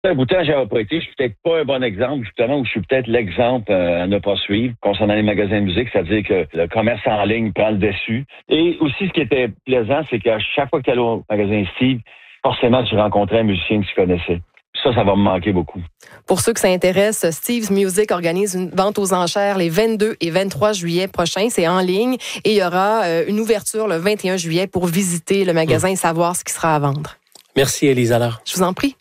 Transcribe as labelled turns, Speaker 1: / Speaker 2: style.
Speaker 1: Boutin, j'avais pas été. Je suis peut-être pas un bon exemple, justement, ou je suis peut-être l'exemple à ne pas suivre concernant les magasins de musique, c'est-à-dire que le commerce en ligne prend le dessus. Et aussi, ce qui était plaisant, c'est qu'à chaque fois que tu allais au magasin Steve, forcément, tu rencontrais un musicien que tu connaissais. Ça va me manquer beaucoup.
Speaker 2: Pour ceux que ça intéresse, Steve's Music organise une vente aux enchères les 22 et 23 juillet prochains. C'est en ligne et il y aura une ouverture le 21 juillet pour visiter le magasin et savoir ce qui sera à vendre.
Speaker 3: Merci, Élise Allard.
Speaker 2: Je vous en prie.